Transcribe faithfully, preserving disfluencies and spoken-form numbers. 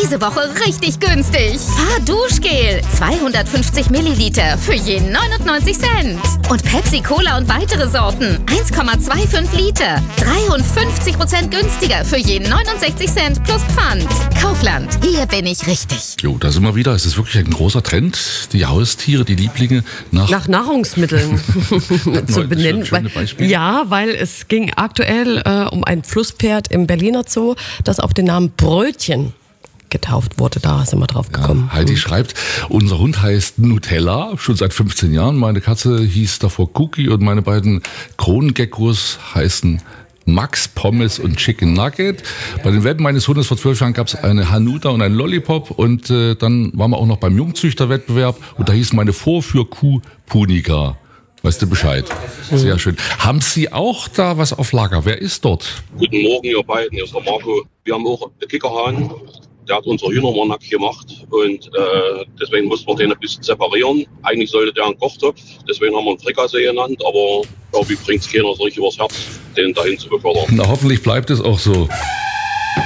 Diese Woche richtig günstig. Fahr-Duschgel. zweihundertfünfzig Milliliter für je neunundneunzig Cent. Und Pepsi Cola und weitere Sorten. eins Komma fünfundzwanzig Liter. dreiundfünfzig Prozent günstiger für je neunundsechzig Cent plus Pfand. Kaufland. Hier bin ich richtig. Jo, da sind wir wieder. Es ist wirklich ein großer Trend, die Haustiere, die Lieblinge nach, nach Nahrungsmitteln zu benennen. Schöne Beispiele. Ja, weil es ging aktuell äh, um ein Flusspferd im Berliner Zoo, das auf den Namen Brötchen getauft wurde. Da sind wir drauf gekommen. Ja, Heidi mhm. schreibt, unser Hund heißt Nutella, schon seit fünfzehn Jahren. Meine Katze hieß davor Cookie und meine beiden Kronengeckos heißen Max Pommes und Chicken Nugget. Bei den Welpen meines Hundes vor zwölf Jahren gab es eine Hanuta und einen Lollipop und äh, dann waren wir auch noch beim Jungzüchterwettbewerb und da hieß meine Vorführkuh Punika. Weißt du Bescheid? Sehr schön. Haben Sie auch da was auf Lager? Wer ist dort? Guten Morgen, ihr beiden. Hier ist der Marco. Wir haben auch einen Kickerhahn. Der hat unsere Hühner mal nackt gemacht und äh, deswegen mussten wir den ein bisschen separieren. Eigentlich sollte der einen Kochtopf, deswegen haben wir ihn Frikassee genannt, aber irgendwie bringt es keiner so richtig übers Herz, den dahin zu befördern. Na, hoffentlich bleibt es auch so.